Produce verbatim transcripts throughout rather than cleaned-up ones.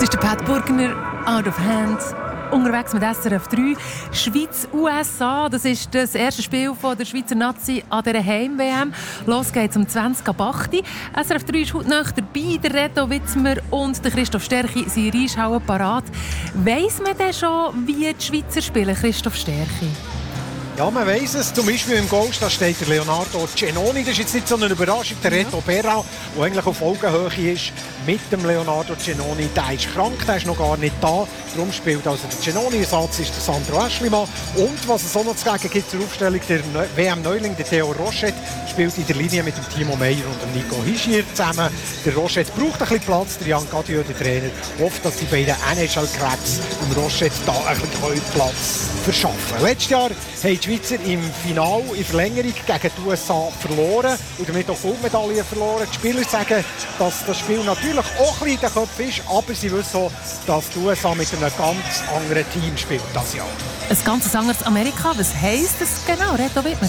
Das ist der Pat Burgner, Out of Hand. Unterwegs mit S R F drei. Schweiz-U S A, das ist das erste Spiel von der Schweizer Nazi an dieser Heim-W M. Los geht's um zwanzig ab acht. S R F drei ist heute Nacht dabei. Der Reto Witzmer und der Christoph Stärchi sind Reischhauen parat. Weiss man denn schon, wie die Schweizer spielen, Christoph Stärchi? Ja, man weiss es. Zum Beispiel im Goal steht der Leonardo Cenoni. Das ist jetzt nicht so eine Überraschung. Der Reto Berra, der eigentlich auf Augenhöhe ist mit dem Leonardo Cenoni, der ist krank, der ist noch gar nicht da. Darum spielt also der Cenoni. Ersatz ist der Sandro Aeschlimann. Und was es auch noch zu sagen gibt zur Aufstellung, der W M-Neuling, der Theo Rochette, spielt in der Linie mit dem Timo Meyer und dem Nico Hischier zusammen. Der Rochette braucht ein bisschen Platz. Der Jan Gadieu, der Trainer, hofft, dass die beiden N H L-Cracks dem Rochette da ein bisschen Platz verschaffen. Letztes Jahr haben die Schweizer im Finale in Verlängerung gegen die U S A verloren und damit auch Goldmedaillen verloren. Die Spieler sagen, dass das Spiel natürlich auch ein bisschen in den Köpfen ist, aber sie wissen auch, dass die U S A mit einem ganz anderen Team spielt das Jahr. Ein ganz anderes Amerika. Was heisst das genau, Reto Wittmer?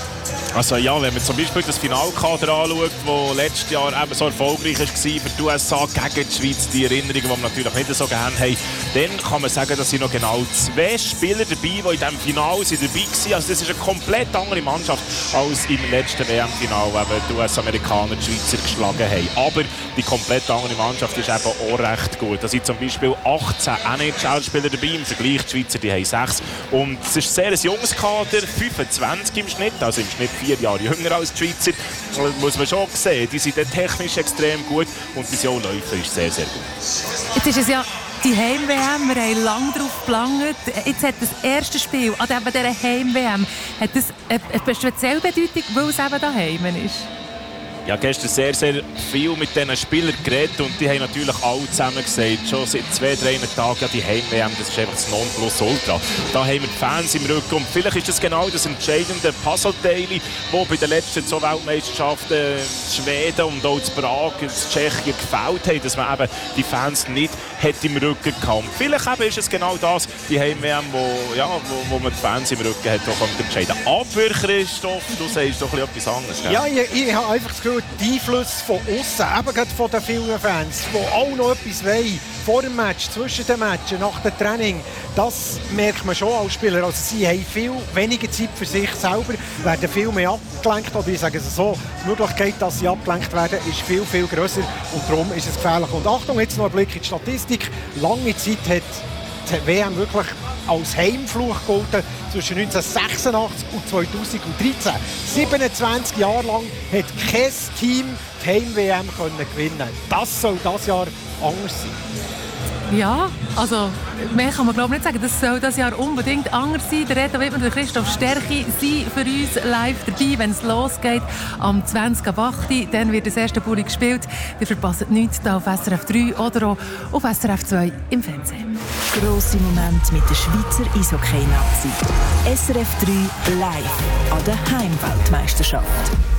Also ja, wenn man zum Beispiel das Finalkader anschaut, das letztes Jahr eben so erfolgreich war für die U S A gegen die Schweiz, die Erinnerungen, die wir natürlich nicht so gerne haben, dann kann man sagen, dass sind noch genau zwei Spieler dabei, die in diesem Finale sind dabei waren. Also das ist eine komplett andere Mannschaft als im letzten W M-Finale, wo die U S-Amerikaner die Schweizer geschlagen haben. Aber die komplett andere Mannschaft ist eben auch recht gut. Da sind zum Beispiel achtzehn N H L-Spieler dabei, im Vergleich die Schweizer, die haben sechs. Und es ist sehr ein junges Kader, fünfundzwanzig im Schnitt, also im Schnitt vier Jahre jünger als die Schweizer. Das muss man schon sehen. Die sind technisch extrem gut und die sind auch läuferisch sehr, sehr gut. Jetzt ist es ja die Heim-W M. Wir haben lange darauf gelangt. Jetzt hat das erste Spiel an dieser Heim-W M hat das eine spezielle Bedeutung, weil es eben daheim ist. Ich habe gestern sehr, sehr viel mit diesen Spielern geredet und die haben natürlich alle zusammen gesagt, schon seit zwei, drei Tagen, ja, die Heim-W M, das ist einfach das Nonplusultra. Da haben wir die Fans im Rücken und vielleicht ist das genau das entscheidende Puzzleteil, das bei den letzten zwei Weltmeisterschaften Schweden und auch in Prag und Tschechien gefällt hat, dass man eben die Fans nicht hat im Rücken gehabt. Vielleicht eben ist es genau das, die Heim-W M, wo, ja, wo, wo man die Fans im Rücken hat, die entscheiden. Aber Christoph, du sagst doch etwas anderes. Gell? Ja, ich, ich habe einfach das Gefühl, die Einflüsse von außen, eben gerade von den vielen Fans, die auch noch etwas wollen, vor dem Match, zwischen den Matchen, nach dem Training, das merkt man schon als Spieler. Also sie haben viel weniger Zeit für sich selber, werden viel mehr abgelenkt. Oder ich sage es so, die Möglichkeit, dass sie abgelenkt werden, ist viel, viel grösser und darum ist es gefährlich. Und Achtung, jetzt noch ein Blick in die Statistik. Lange Zeit hat die W M wirklich als Heimfluch gegolten zwischen neunzehnhundertsechsundachtzig und zweitausenddreizehn. siebenundzwanzig Jahre lang hat kein Team die Heim-W M gewinnen. Das soll dieses Jahr anders sein. Ja, also mehr kann man glaube ich nicht sagen. Das soll dieses Jahr unbedingt anders sein. Der Reto Wittmer und der Christoph Stärchi sind für uns live dabei, wenn es losgeht. Am zwanzig ab acht. Dann wird das erste Bulli gespielt. Ihr verpasst nichts hier auf S R F drei oder auch auf S R F zwei im Fernsehen. Grosse Momente mit der Schweizer Eishockey-Nazi. S R F drei live an der Heimweltmeisterschaft.